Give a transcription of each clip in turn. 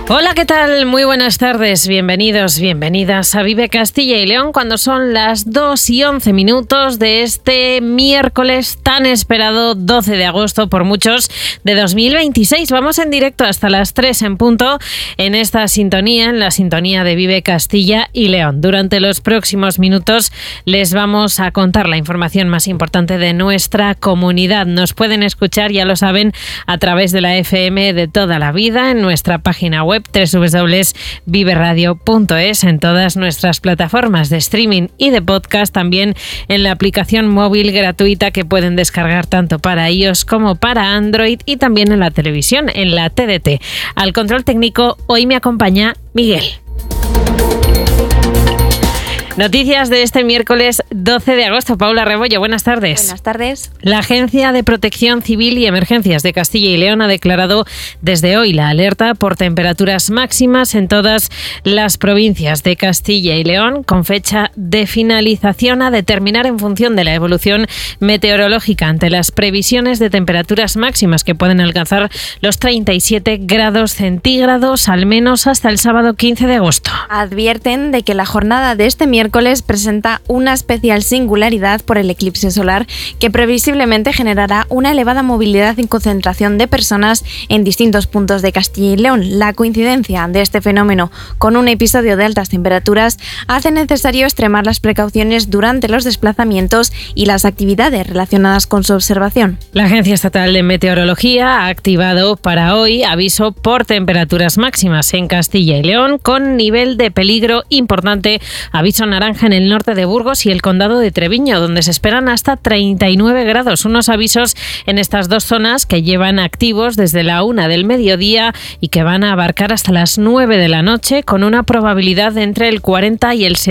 Hola, ¿qué tal? Muy buenas tardes, bienvenidos, bienvenidas a Vive Castilla y León cuando son las 2:11 de este miércoles tan esperado 12 de agosto por muchos de 2026. Vamos en directo hasta las 3 en punto en esta sintonía, en la sintonía de Vive Castilla y León. Durante los próximos minutos les vamos a contar la información más importante de nuestra comunidad. Nos pueden escuchar, ya lo saben, a través de la FM de toda la vida en nuestra página web www.viveradio.es, en todas nuestras plataformas de streaming y de podcast, también en la aplicación móvil gratuita que pueden descargar tanto para iOS como para Android, y también en la televisión, en la TDT. Al control técnico hoy me acompaña Miguel. Noticias de este miércoles 12 de agosto. Paula Rebollo, buenas tardes. Buenas tardes. La Agencia de Protección Civil y Emergencias de Castilla y León ha declarado desde hoy la alerta por temperaturas máximas en todas las provincias de Castilla y León, con fecha de finalización a determinar en función de la evolución meteorológica ante las previsiones de temperaturas máximas que pueden alcanzar los 37 grados centígrados al menos hasta el sábado 15 de agosto. Advierten de que la jornada de este miércoles presenta una especial singularidad por el eclipse solar que previsiblemente generará una elevada movilidad y concentración de personas en distintos puntos de Castilla y León. La coincidencia de este fenómeno con un episodio de altas temperaturas hace necesario extremar las precauciones durante los desplazamientos y las actividades relacionadas con su observación. La Agencia Estatal de Meteorología ha activado para hoy aviso por temperaturas máximas en Castilla y León con nivel de peligro importante, aviso naranja en el norte de Burgos y el condado de Treviño, donde se esperan hasta 39 grados. Unos avisos en estas dos zonas que llevan activos desde la 1 del mediodía y que van a abarcar hasta las 9 de la noche, con una probabilidad de entre el 40 y el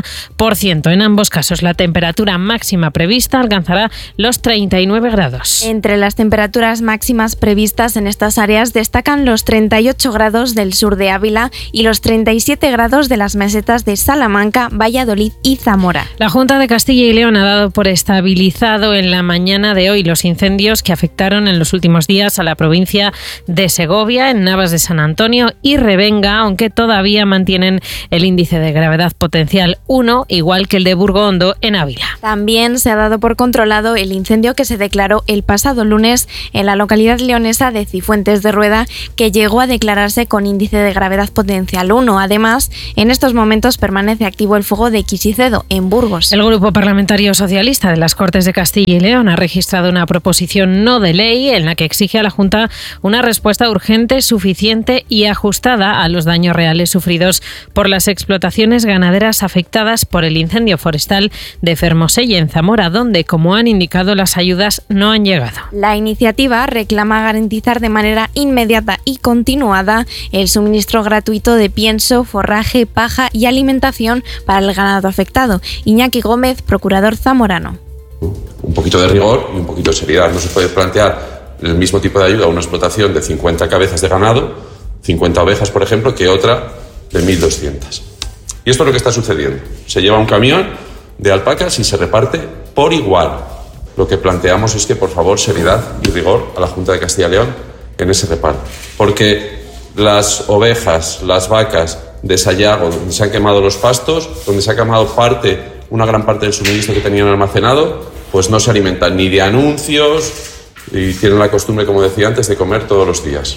70%. En ambos casos, la temperatura máxima prevista alcanzará los 39 grados. Entre las temperaturas máximas previstas en estas áreas destacan los 38 grados del sur de Ávila y los 37 grados de las mesetas de Salamanca, Valladolid y Zamora. La Junta de Castilla y León ha dado por estabilizado en la mañana de hoy los incendios que afectaron en los últimos días a la provincia de Segovia, en Navas de San Antonio y Revenga, aunque todavía mantienen el índice de gravedad potencial 1, igual que el de Burgondo en Ávila. También se ha dado por controlado el incendio que se declaró el pasado lunes en la localidad leonesa de Cifuentes de Rueda, que llegó a declararse con índice de gravedad potencial 1. Además, en estos momentos permanece activo el fuego de Quisicedo, en Burgos. El Grupo Parlamentario Socialista de las Cortes de Castilla y León ha registrado una proposición no de ley en la que exige a la Junta una respuesta urgente, suficiente y ajustada a los daños reales sufridos por las explotaciones ganaderas afectadas por el incendio forestal de Fermoselle, en Zamora, donde, como han indicado, las ayudas no han llegado. La iniciativa reclama garantizar de manera inmediata y continuada el suministro gratuito de pienso, forraje, paja y alimentación para el ganado afectado. Iñaki Gómez, procurador zamorano. Un poquito de rigor y un poquito de seriedad. No se puede plantear el mismo tipo de ayuda a una explotación de 50 cabezas de ganado, 50 ovejas, por ejemplo, que otra de 1.200. Y esto es lo que está sucediendo. Se lleva un camión de alpacas y se reparte por igual. Lo que planteamos es que, por favor, seriedad y rigor a la Junta de Castilla y León en ese reparto. Porque las ovejas, las vacas de Sayago, donde se han quemado los pastos, donde se ha quemado una gran parte del suministro que tenían almacenado, pues no se alimentan ni de anuncios y tienen la costumbre, como decía antes, de comer todos los días.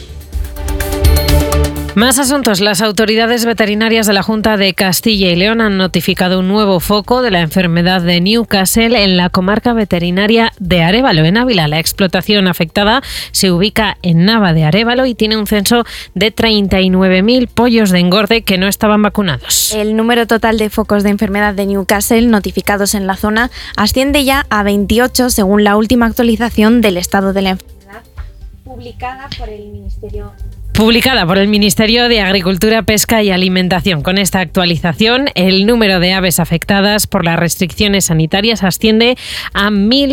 Más asuntos. Las autoridades veterinarias de la Junta de Castilla y León han notificado un nuevo foco de la enfermedad de Newcastle en la comarca veterinaria de Arévalo, en Ávila. La explotación afectada se ubica en Nava de Arévalo y tiene un censo de 39.000 pollos de engorde que no estaban vacunados. El número total de focos de enfermedad de Newcastle notificados en la zona asciende ya a 28, según la última actualización del estado de la enfermedad publicada por el Ministerio de Agricultura, Pesca y Alimentación. Con esta actualización, el número de aves afectadas por las restricciones sanitarias asciende a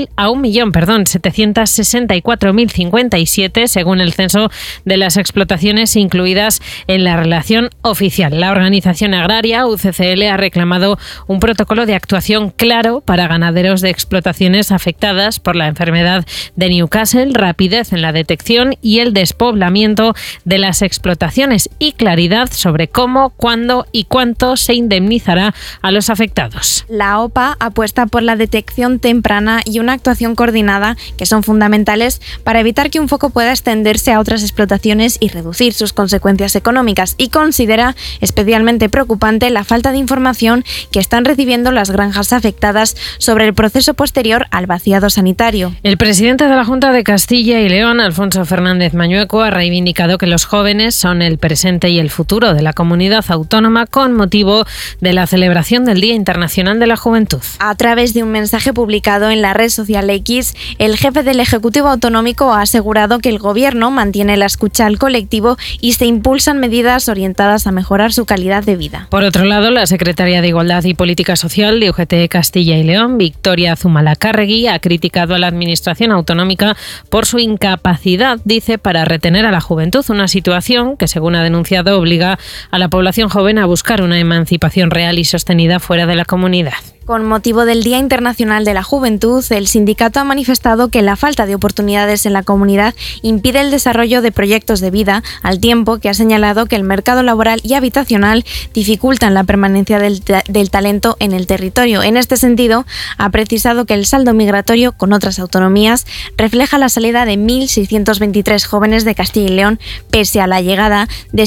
1.764.057, según el censo de las explotaciones incluidas en la relación oficial. La organización agraria UCCL ha reclamado un protocolo de actuación claro para ganaderos de explotaciones afectadas por la enfermedad de Newcastle, rapidez en la detección y el despoblamiento de las explotaciones y claridad sobre cómo, cuándo y cuánto se indemnizará a los afectados. La OPA apuesta por la detección temprana y una actuación coordinada que son fundamentales para evitar que un foco pueda extenderse a otras explotaciones y reducir sus consecuencias económicas, y considera especialmente preocupante la falta de información que están recibiendo las granjas afectadas sobre el proceso posterior al vaciado sanitario. El presidente de la Junta de Castilla y León, Alfonso Fernández Mañueco, ha reivindicado que los jóvenes son el presente y el futuro de la comunidad autónoma con motivo de la celebración del Día Internacional de la Juventud. A través de un mensaje publicado en la red social X, el jefe del Ejecutivo Autonómico ha asegurado que el Gobierno mantiene la escucha al colectivo y se impulsan medidas orientadas a mejorar su calidad de vida. Por otro lado, la secretaria de Igualdad y Política Social de UGT Castilla y León, Victoria Zumalacárregui, ha criticado a la Administración autonómica por su incapacidad, dice, para retener a la juventud, una situación que, según ha denunciado, obliga a la población joven a buscar una emancipación real y sostenida fuera de la comunidad. Con motivo del Día Internacional de la Juventud, el sindicato ha manifestado que la falta de oportunidades en la comunidad impide el desarrollo de proyectos de vida, al tiempo que ha señalado que el mercado laboral y habitacional dificultan la permanencia del talento en el territorio. En este sentido, ha precisado que el saldo migratorio con otras autonomías refleja la salida de 1.623 jóvenes de Castilla y León, pese a la llegada de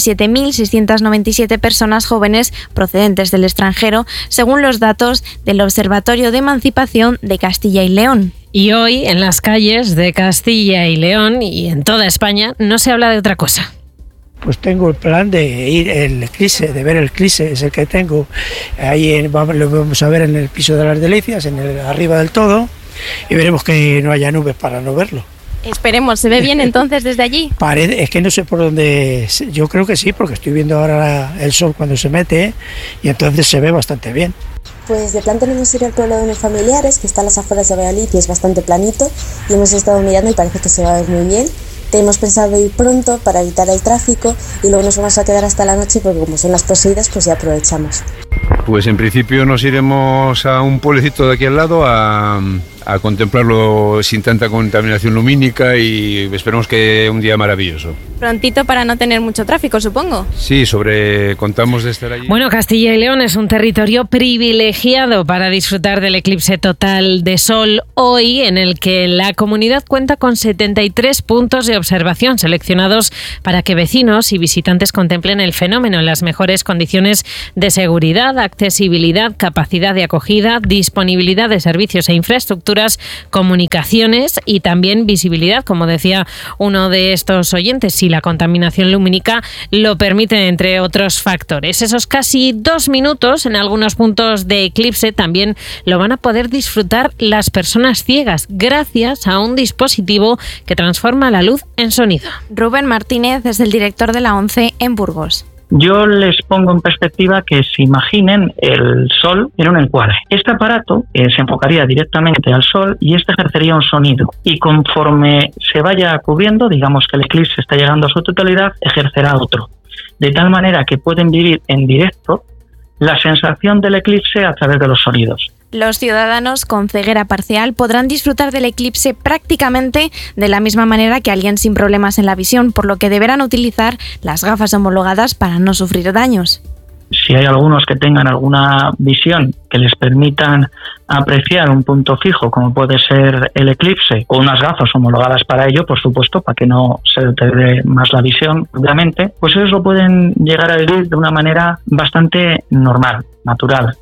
7.697 personas jóvenes procedentes del extranjero, según los datos del Observatorio de Emancipación de Castilla y León. Y hoy, en las calles de Castilla y León y en toda España, no se habla de otra cosa. Pues tengo el plan de ir el eclipse, de ver el eclipse, es el que tengo. Ahí lo vamos a ver en el piso de las Delicias, arriba del todo, y veremos que no haya nubes para no verlo. Esperemos, ¿se ve bien entonces desde allí? Es que no sé por dónde, yo creo que sí, porque estoy viendo ahora el sol cuando se mete y entonces se ve bastante bien. Pues de plan tenemos ir al pueblo de mis familiares, que está a las afueras de Valladolid y es bastante planito, y hemos estado mirando y parece que se va a ver muy bien. Tenemos pensado ir pronto para evitar el tráfico y luego nos vamos a quedar hasta la noche porque como son las poseídas pues ya aprovechamos. Pues en principio nos iremos a un pueblecito de aquí al lado a contemplarlo sin tanta contaminación lumínica y esperemos que un día maravilloso. Prontito para no tener mucho tráfico, supongo. Sí, contamos de estar allí. Bueno, Castilla y León es un territorio privilegiado para disfrutar del eclipse total de sol hoy, en el que la comunidad cuenta con 73 puntos de observación seleccionados para que vecinos y visitantes contemplen el fenómeno en las mejores condiciones de seguridad, accesibilidad, capacidad de acogida, disponibilidad de servicios e infraestructuras, comunicaciones y también visibilidad, como decía uno de estos oyentes, si la contaminación lumínica lo permite, entre otros factores. Esos casi 2 minutos en algunos puntos de eclipse también lo van a poder disfrutar las personas ciegas gracias a un dispositivo que transforma la luz en sonido. Rubén Martínez es el director de la ONCE en Burgos. Yo les pongo en perspectiva que se imaginen el sol en un encuadre. Este aparato se enfocaría directamente al sol y este ejercería un sonido. Y conforme se vaya cubriendo, digamos que el eclipse está llegando a su totalidad, ejercerá otro. De tal manera que pueden vivir en directo la sensación del eclipse a través de los sonidos. Los ciudadanos con ceguera parcial podrán disfrutar del eclipse prácticamente de la misma manera que alguien sin problemas en la visión, por lo que deberán utilizar las gafas homologadas para no sufrir daños. Si hay algunos que tengan alguna visión que les permitan apreciar un punto fijo, como puede ser el eclipse, o unas gafas homologadas para ello, por supuesto, para que no se deteriore más la visión, obviamente, pues ellos lo pueden llegar a vivir de una manera bastante normal, natural.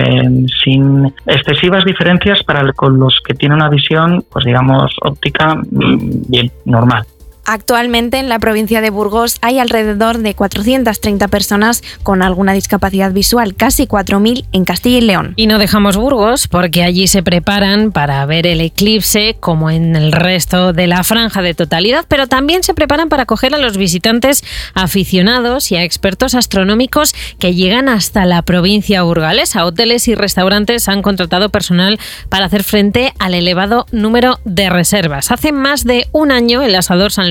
Sin excesivas diferencias con los que tienen una visión, pues digamos, óptica bien, normal. Actualmente en la provincia de Burgos hay alrededor de 430 personas con alguna discapacidad visual, casi 4.000 en Castilla y León. Y no dejamos Burgos porque allí se preparan para ver el eclipse como en el resto de la franja de totalidad, pero también se preparan para acoger a los visitantes aficionados y a expertos astronómicos que llegan hasta la provincia burgalesa. Hoteles y restaurantes han contratado personal para hacer frente al elevado número de reservas. Hace más de un año el Asador San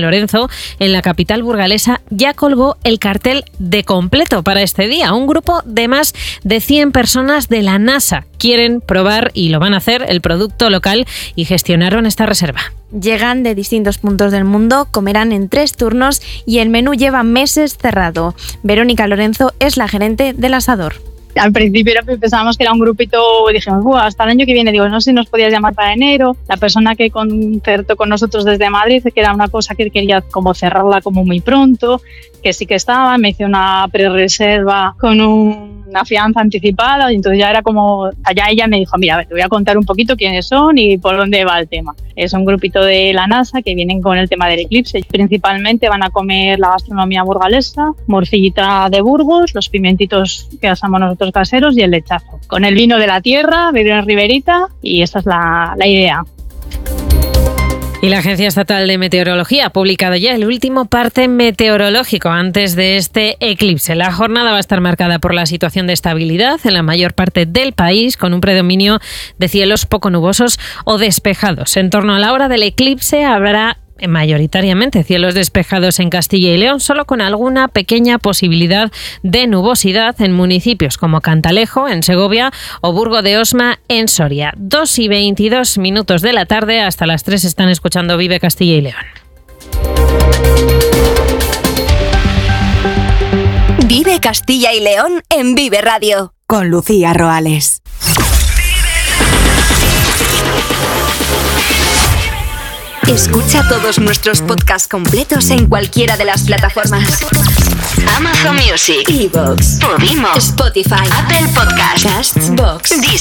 Lorenzo, en la capital burgalesa, ya colgó el cartel de completo para este día. Un grupo de más de 100 personas de la NASA quieren probar, y lo van a hacer, el producto local y gestionaron esta reserva. Llegan de distintos puntos del mundo, comerán en 3 turnos y el menú lleva meses cerrado. Verónica Lorenzo es la gerente del asador. Al principio pensábamos que era un grupito, dijimos, hasta el año que viene, digo, no sé si nos podías llamar para enero. La persona que concertó con nosotros desde Madrid, que era una cosa que quería como cerrarla como muy pronto, que sí que estaba, me hizo una prerreserva con una fianza anticipada, y entonces ya era como, allá ella me dijo, mira, a ver, te voy a contar un poquito quiénes son y por dónde va el tema. Es un grupito de la NASA que vienen con el tema del eclipse. Principalmente van a comer la gastronomía burgalesa, morcillita de Burgos, los pimientitos que asamos nosotros caseros y el lechazo. Con el vino de la tierra, vino en Riberita, y esa es la idea. Y la Agencia Estatal de Meteorología ha publicado ya el último parte meteorológico antes de este eclipse. La jornada va a estar marcada por la situación de estabilidad en la mayor parte del país, con un predominio de cielos poco nubosos o despejados. En torno a la hora del eclipse habrá mayoritariamente cielos despejados en Castilla y León, solo con alguna pequeña posibilidad de nubosidad en municipios como Cantalejo, en Segovia, o Burgo de Osma, en Soria. 2:22 de la tarde, hasta las 3 están escuchando Vive Castilla y León. Vive Castilla y León en Vive Radio, con Lucía Roales. Escucha todos nuestros podcasts completos en cualquiera de las plataformas: Amazon Music, iVoox, Podimo, Spotify, Apple Podcasts, Castbox, Deezer.